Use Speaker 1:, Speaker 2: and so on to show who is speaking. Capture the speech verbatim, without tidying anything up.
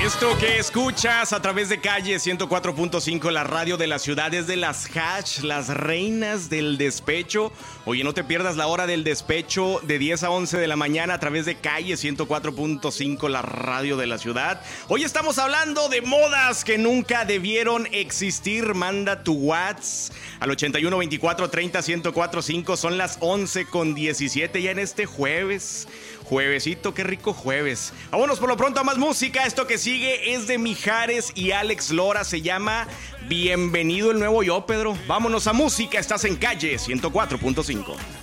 Speaker 1: Esto que escuchas a través de Calle ciento cuatro punto cinco, la radio de la ciudad, es de las Hash, las reinas del despecho. Oye, no te pierdas la hora del despecho de diez a once de la mañana a través de Calle ciento cuatro punto cinco, la radio de la ciudad. Hoy estamos hablando de modas que nunca debieron existir. Manda tu WhatsApp al ochenta y uno veinticuatro treinta ciento cuatro punto cinco. Son las once con diecisiete ya en este jueves. Juevesito, qué rico jueves. Vámonos por lo pronto a más música. Esto que sigue es de Mijares y Alex Lora. Se llama Bienvenido el Nuevo Yo, Pedro. Vámonos a música. Estás en Calle ciento cuatro punto cinco.